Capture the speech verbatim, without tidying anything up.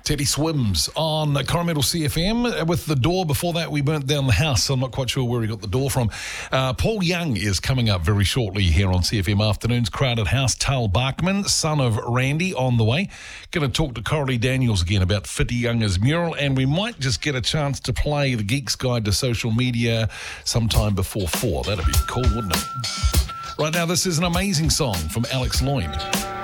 Teddy Swims on Coromandel C F M with The Door. Before that, we burnt down the house. I'm not quite sure where he got the door from. Uh, Paul Young is coming up very shortly here on C F M Afternoons. Crowded House, Tal Barkman, son of Randy, on the way. Going to talk to Coralie Daniels again about Whiti Younga's mural, and we might just get a chance to play the Geek's Guide to Social Media sometime before four. That'd be cool, wouldn't it? Right now, this is an amazing song from Alex Loyne.